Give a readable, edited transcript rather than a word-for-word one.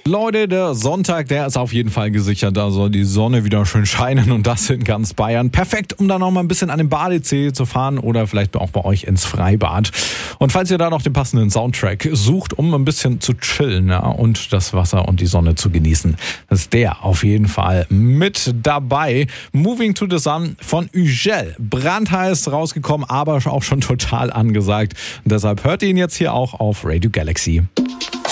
Leute, der Sonntag, der ist auf jeden Fall gesichert. Da soll die Sonne wieder schön scheinen und das in ganz Bayern. Perfekt, um dann noch mal ein bisschen an den Badesee zu fahren oder vielleicht auch bei euch ins Freibad. Und falls ihr da noch den passenden Soundtrack sucht, um ein bisschen zu chillen, ja, und das Wasser und die Sonne zu genießen, ist der auf jeden Fall mit dabei. Moving to the Sun von Ugel. Brandheiß rausgekommen, aber auch schon total angesagt. Und deshalb hört ihr ihn jetzt hier auch auf Radio Galaxy.